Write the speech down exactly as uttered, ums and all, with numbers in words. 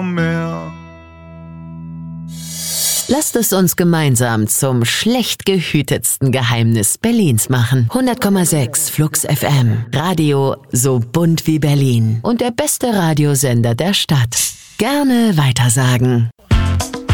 am Meer. Lasst es uns gemeinsam zum schlecht gehütetsten Geheimnis Berlins machen. hundert Komma sechs Flux F M. Radio so bunt wie Berlin. Und der beste Radiosender der Stadt. Gerne weitersagen.